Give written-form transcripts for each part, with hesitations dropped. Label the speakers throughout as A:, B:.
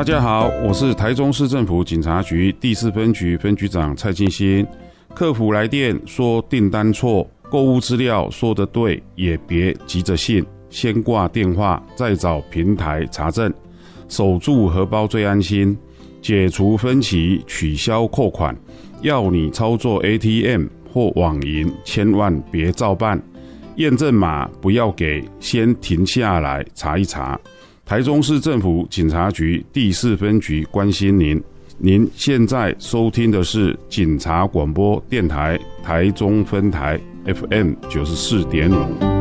A: 大家好，我是台中市政府警察局第4分局分局长蔡进兴。客服来电说订单错，购物资料说得对，也别急着信，先挂电话，再找平台查证，守住荷包最安心。解除分期，取消扣款，要你操作 ATM 或网银，千万别照办。验证码不要给，先停下来查一查。台中市政府警察局第4分局关心您。您现在收听的是警察广播电台台中分台 FM 94.5。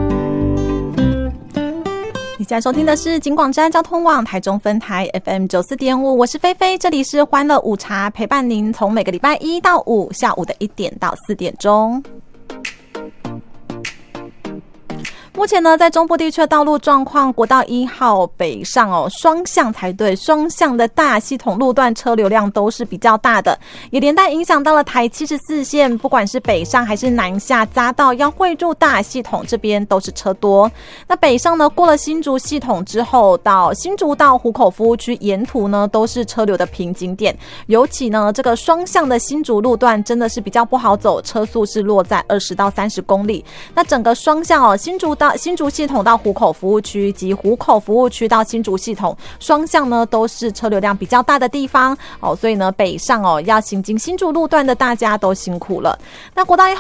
B: 你现在收听的是警广治安交通网台中分台 FM 94.5，我是菲菲，这里是欢乐午茶，陪伴您从每个礼拜1到5下午的1点到4点钟。目前呢，在中部地区的道路状况，国道1号北上双向才对，双向的大系统路段车流量都是比较大的，也连带影响到了台74线，不管是北上还是南下匝道要汇入大系统这边都是车多。那北上呢，过了新竹系统之后，到新竹到湖口服务区沿途呢都是车流的瓶颈点，尤其呢这个双向的新竹路段真的是比较不好走，车速是落在20到30公里。那整个双向新竹系统到湖口服务区及湖口服务区到新竹系统双向呢都是车流量比较大的地方所以呢北上要行经新竹路段的大家都辛苦了。那国道1